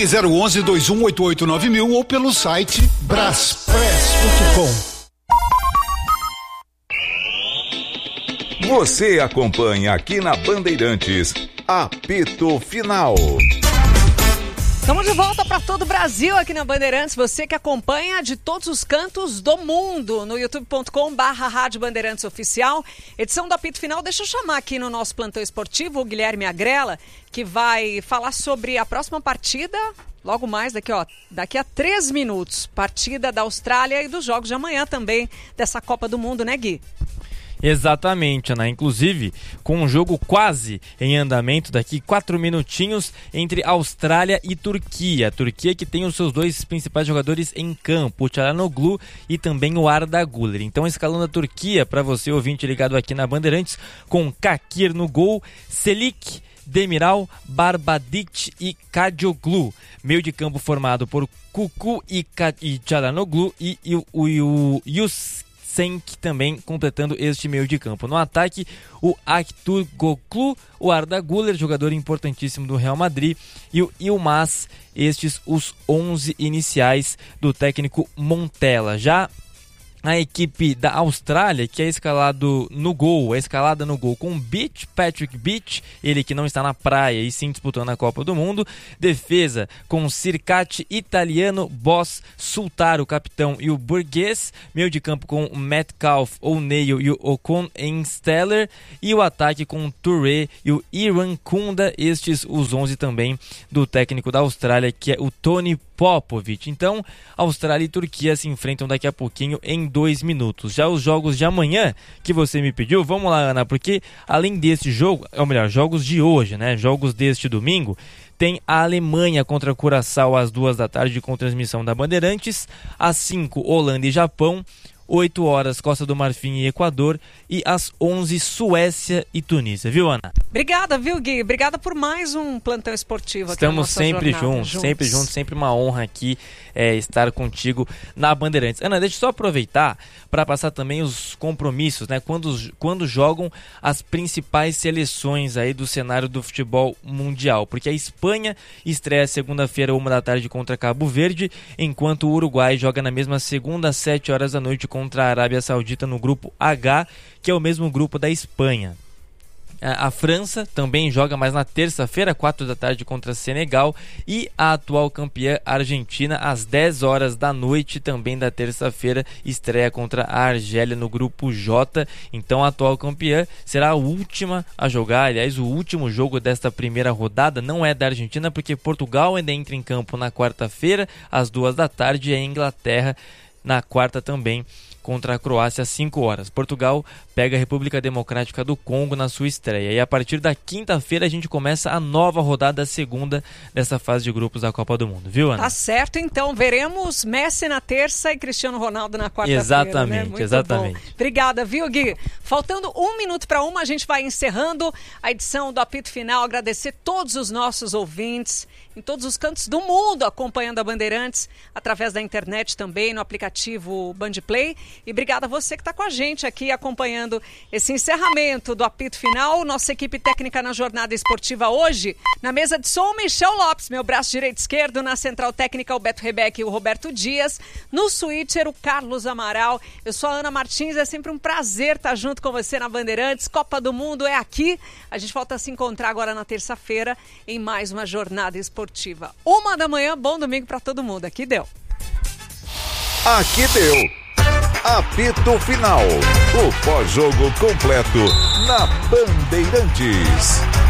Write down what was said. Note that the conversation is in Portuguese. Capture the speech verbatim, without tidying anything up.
zero um um, dois um oito oito nove mil ou pelo site braspress ponto com. Você acompanha aqui na Bandeirantes, Apito Final. Estamos de volta para todo o Brasil aqui na Bandeirantes. Você que acompanha de todos os cantos do mundo no youtube ponto com barra Rádio Bandeirantes Oficial. Edição do Apito Final. Deixa eu chamar aqui no nosso plantão esportivo o Guilherme Agrela, que vai falar sobre a próxima partida. Logo mais, daqui, ó, daqui a três minutos. Partida da Austrália e dos jogos de amanhã também dessa Copa do Mundo, né, Gui? Exatamente, Ana. Inclusive, com um jogo quase em andamento, daqui quatro minutinhos, entre Austrália e Turquia. A Turquia que tem os seus dois principais jogadores em campo, o Çalhanoğlu e também o Arda Güler. Então, escalando a Turquia, para você ouvinte ligado aqui na Bandeirantes, com Kakir no gol, Selik, Demiral, Barbadic e Kadioglu. Meio de campo formado por Kuku e, e Çalhanoğlu e, e, e o Yus Senk também completando este meio de campo. No ataque, o Aktürkoğlu, o Arda Güler, jogador importantíssimo do Real Madrid, e o Yılmaz, estes os onze iniciais do técnico Montella. Já a equipe da Austrália, que é escalado no gol, é escalada no gol com Beach, Patrick Beach, ele que não está na praia e sim disputando a Copa do Mundo. Defesa com Sirkati, Italiano, Boss, Sultar, o capitão, e o Burgess. Meio de campo com o Metcalf, O'Neil e o Ocon Ensteller. E o ataque com o Touré e o Iran Kunda, estes os onze também do técnico da Austrália, que é o Tony Popovic. Então, Austrália e Turquia se enfrentam daqui a pouquinho em dois minutos. Já os jogos de amanhã que você me pediu, vamos lá, Ana, porque além desse jogo, ou melhor, jogos de hoje, né? Jogos deste domingo, tem a Alemanha contra a Curaçao às duas da tarde com transmissão da Bandeirantes, às cinco, Holanda e Japão, oito horas, Costa do Marfim e Equador, e às onze, Suécia e Tunísia, viu, Ana? Obrigada, viu, Gui? Obrigada por mais um plantão esportivo aqui. Estamos sempre juntos, juntos, sempre juntos, sempre uma honra aqui é, estar contigo na Bandeirantes. Ana, deixa eu só aproveitar para passar também os compromissos, né? Quando, quando jogam as principais seleções aí do cenário do futebol mundial, porque a Espanha estreia segunda-feira, uma da tarde contra Cabo Verde, enquanto o Uruguai joga na mesma segunda, às sete horas da noite contra a Arábia Saudita no grupo H, que é o mesmo grupo da Espanha. A França também joga mais na terça-feira, quatro da tarde contra Senegal, e a atual campeã Argentina às dez horas da noite também da terça-feira estreia contra a Argélia no grupo J. Então a atual campeã será a última a jogar, aliás o último jogo desta primeira rodada não é da Argentina, porque Portugal ainda entra em campo na quarta-feira às duas da tarde e a Inglaterra na quarta também contra a Croácia às cinco horas. Portugal pega a República Democrática do Congo na sua estreia. E a partir da quinta-feira a gente começa a nova rodada, a segunda dessa fase de grupos da Copa do Mundo. Viu, Ana? Tá certo, então. Veremos Messi na terça e Cristiano Ronaldo na quarta-feira. Exatamente, né? Muito exatamente. Bom. Obrigada, viu, Gui? Faltando um minuto para uma, a gente vai encerrando a edição do Apito Final. Agradecer todos os nossos ouvintes em todos os cantos do mundo acompanhando a Bandeirantes, através da internet também, no aplicativo Bandplay. E obrigada a você que está com a gente aqui acompanhando esse encerramento do Apito Final. Nossa equipe técnica na jornada esportiva hoje, na mesa de som, Michel Lopes, meu braço direito e esquerdo, na central técnica o Beto Rebeck e o Roberto Dias, no switcher o Carlos Amaral. Eu sou a Ana Martins, é sempre um prazer estar junto com você na Bandeirantes. Copa do Mundo é aqui. A gente volta a se encontrar agora na terça-feira em mais uma jornada esportiva. Uma da manhã, bom domingo para todo mundo. Aqui deu. Aqui deu. Apito Final. O pós-jogo completo na Bandeirantes.